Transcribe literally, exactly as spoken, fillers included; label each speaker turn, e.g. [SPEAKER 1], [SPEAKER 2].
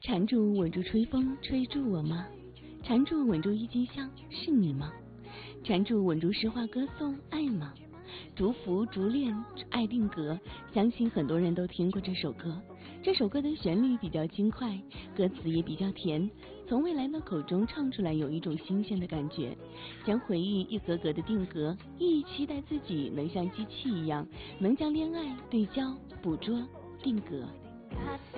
[SPEAKER 1] 缠住稳住吹风吹住我吗？缠住稳住郁金香是你吗？缠住稳住诗画歌颂爱吗？逐福逐恋爱定格，相信很多人都听过这首歌。这首歌的旋律比较轻快，歌词也比较甜，从未来的口中唱出来有一种新鲜的感觉，将回忆一格格的定格，亦期待自己能像机器一样，能将恋爱对焦捕捉定格。